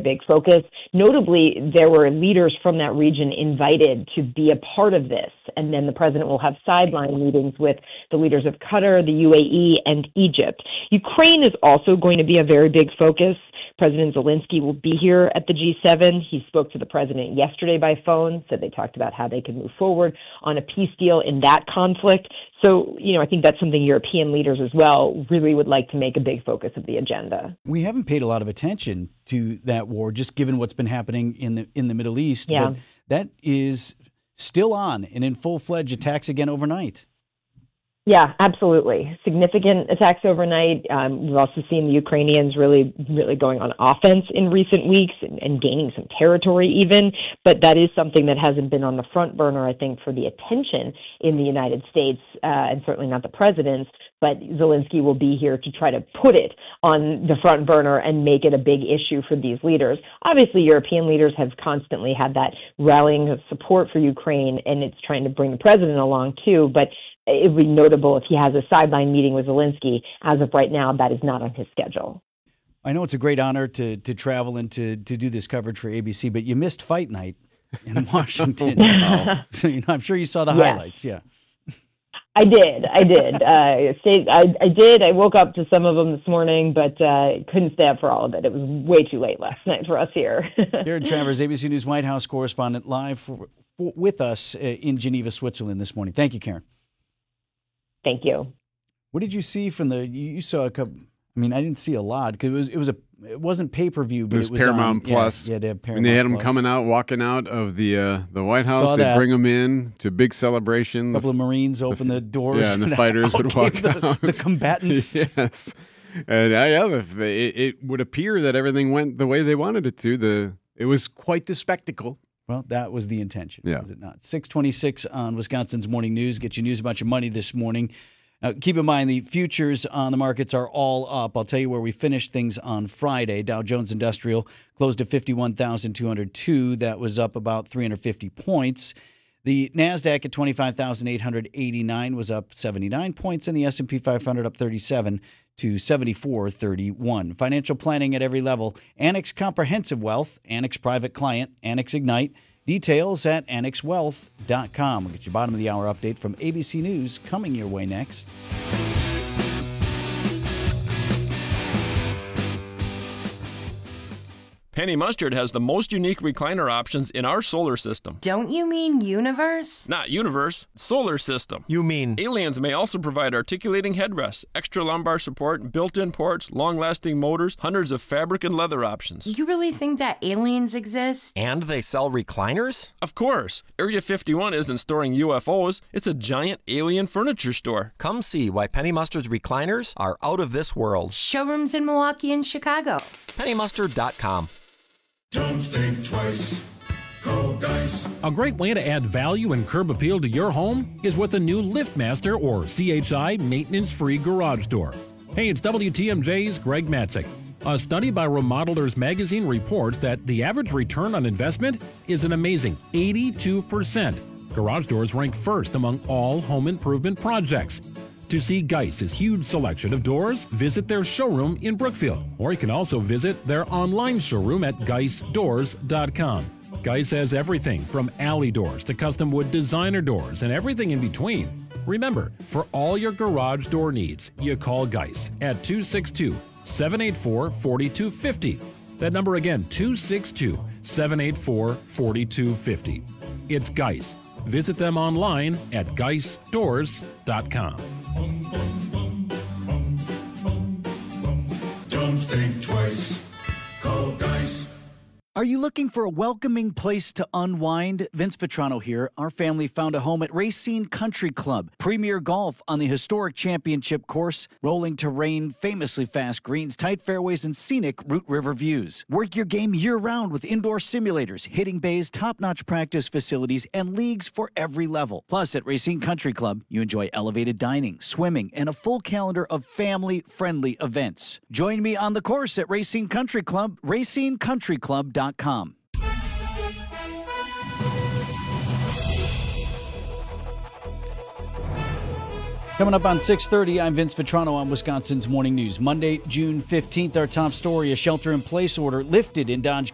big focus. Notably, there were leaders from that region invited to be a part of this. And then the president will have sideline meetings with the leaders of Qatar, the UAE, and Egypt. Ukraine is also going to be a very big focus. President Zelensky will be here at the G7. He spoke to the president yesterday by phone, said they talked about how they could move forward on a peace deal in that conflict. So, I think that's something European leaders as well really would like to make a big focus of the agenda. We haven't paid a lot of attention to that war, just given what's been happening in the Middle East. Yeah. But that is still on and in full-fledged attacks again overnight. Yeah, absolutely. Significant attacks overnight. We've also seen the Ukrainians really, really going on offense in recent weeks and gaining some territory even. But that is something that hasn't been on the front burner, I think, for the attention in the United States, and certainly not the president's. But Zelensky will be here to try to put it on the front burner and make it a big issue for these leaders. Obviously, European leaders have constantly had that rallying of support for Ukraine, and it's trying to bring the president along too. But it would be notable if he has a sideline meeting with Zelensky. As of right now, that is not on his schedule. I know it's a great honor to travel and to do this coverage for ABC, but you missed fight night in Washington. So, I'm sure you saw the highlights. Yeah. I did. I did. I woke up to some of them this morning, but couldn't stay up for all of it. It was way too late last night for us here. Karen Travers, ABC News White House correspondent, live with us in Geneva, Switzerland this morning. Thank you, Karen. Thank you. What did you see from you saw a couple? I mean, I didn't see a lot because it wasn't pay-per-view, but it was Paramount on, Plus. Yeah, they had Paramount and they had Plus. them coming out, walking out of the White House. They'd bring them in to big celebration. A couple of Marines open the doors. Yeah, and the fighters would walk out. The combatants. Yes. And it would appear that everything went the way they wanted it to. It was quite the spectacle. Well, that was the intention, yeah. Was it not? 6:26 on Wisconsin's Morning News. Get you news about your money this morning. Now, keep in mind, the futures on the markets are all up. I'll tell you where we finished things on Friday. Dow Jones Industrial closed at 51,202. That was up about 350 points. The NASDAQ at 25,889 was up 79 points, and the S&P 500 up 37 to 74.31. Financial planning at every level. Annex Comprehensive Wealth, Annex Private Client, Annex Ignite. Details at annexwealth.com. We'll get your bottom of the hour update from ABC News coming your way next. Penny Mustard has the most unique recliner options in our solar system. Don't you mean universe? Not universe, solar system. You mean... Aliens may also provide articulating headrests, extra lumbar support, built-in ports, long-lasting motors, hundreds of fabric and leather options. You really think that aliens exist? And they sell recliners? Of course. Area 51 isn't storing UFOs. It's a giant alien furniture store. Come see why Penny Mustard's recliners are out of this world. Showrooms in Milwaukee and Chicago. PennyMustard.com. Don't think twice. Call Dice. A great way to add value and curb appeal to your home is with a new LiftMaster or CHI maintenance-free garage door. Hey, it's WTMJ's Greg Matzik. A study by Remodelers Magazine reports that the average return on investment is an amazing 82%. Garage doors rank first among all home improvement projects. To see Geiss's huge selection of doors, visit their showroom in Brookfield, or you can also visit their online showroom at geissdoors.com. Geiss has everything from alley doors to custom wood designer doors and everything in between. Remember, for all your garage door needs, you call Geiss at 262-784-4250. That number again, 262-784-4250. It's Geiss. Visit them online at geissdoors.com. Don't think twice. Call Dice. Are you looking for a welcoming place to unwind? Vince Vitrano here. Our family found a home at Racine Country Club. Premier golf on the historic championship course, rolling terrain, famously fast greens, tight fairways, and scenic Root River views. Work your game year-round with indoor simulators, hitting bays, top-notch practice facilities, and leagues for every level. Plus, at Racine Country Club, you enjoy elevated dining, swimming, and a full calendar of family-friendly events. Join me on the course at Racine Country Club, racinecountryclub.com. Coming up on 6:30, I'm Vince Vitrano on Wisconsin's Morning News. Monday, June 15th, our top story, a shelter-in-place order lifted in Dodge